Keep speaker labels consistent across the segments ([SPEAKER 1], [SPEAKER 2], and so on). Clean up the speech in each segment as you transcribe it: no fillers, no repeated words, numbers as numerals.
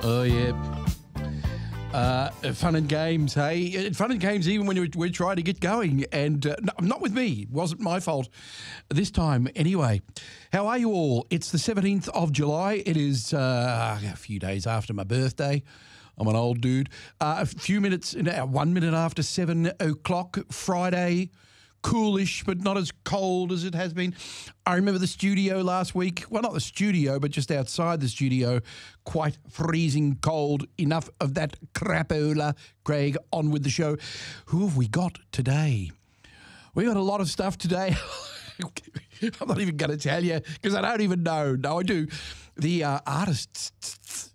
[SPEAKER 1] Oh, yeah. Fun and games, hey? Fun and games even when we're trying to get going. And not with me. It wasn't my fault this time anyway. How are you all? It's the 17th of July. It is a few days after my birthday. I'm an old dude. A few minutes, 1 minute after 7 o'clock Friday. Coolish, but not as cold as it has been. I remember the studio last week. Well, not the studio, but just outside the studio. Quite freezing cold. Enough of that crapola. Craig, on with the show. Who have we got today? We got a lot of stuff today. I'm not even going to tell you because I don't even know. No, I do. The artists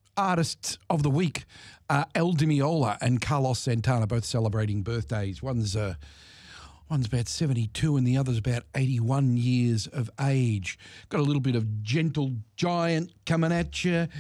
[SPEAKER 1] of the week are El Di Meola and Carlos Santana, both celebrating birthdays. One's about 72 and the other's about 81 years of age. Got a little bit of Gentle Giant coming at you.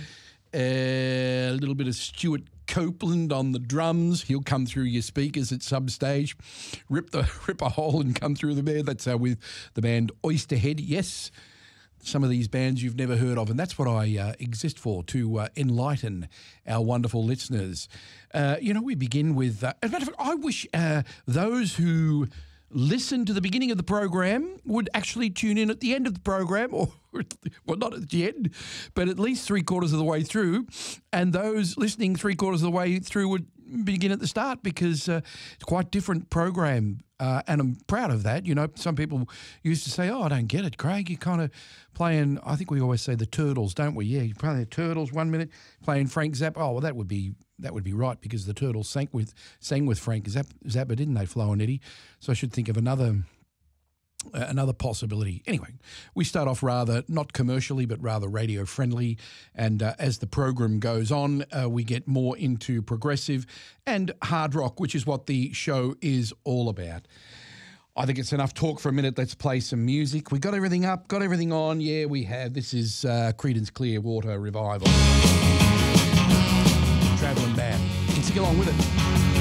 [SPEAKER 1] A little bit of Stuart Copeland on the drums. He'll come through your speakers at some stage. Rip a hole and come through them there. That's with the band Oysterhead. Yes, some of these bands you've never heard of, and that's what I exist for, to enlighten our wonderful listeners. We begin with... as a matter of fact, I wish those who listen to the beginning of the program would actually tune in at the end of the program, or, well, not at the end, but at least 3/4 of the way through, and those listening 3/4 of the way through would begin at the start, because it's quite different program, and I'm proud of that. You know, some people used to say, oh, I don't get it, Craig, you're kind of playing, I think we always say the Turtles, don't we? Yeah, you're playing the Turtles 1 minute, playing Frank Zappa. Oh, well, that would be right, because the Turtles sang with Frank Zappa, didn't they, Flo and Eddie? So I should think of another possibility. Anyway, we start off rather not commercially, but rather radio friendly. And as the program goes on, we get more into progressive and hard rock, which is what the show is all about. I think it's enough talk for a minute. Let's play some music. We got everything up, got everything on. Yeah, we have. This is Creedence Clearwater Revival. Travelling Band. You can sing along with it.